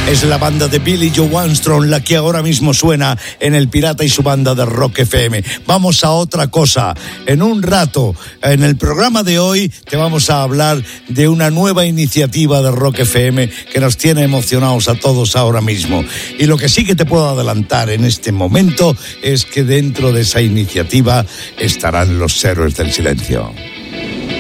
Es la banda de Billy Joe Armstrong la que ahora mismo suena en El Pirata y su banda de Rock FM. Vamos a otra cosa. En un rato, en el programa de hoy, te vamos a hablar de una nueva iniciativa de Rock FM que nos tiene emocionados a todos ahora mismo. Y lo que sí que te puedo adelantar en este momento es que dentro de esa iniciativa estarán los Héroes del Silencio.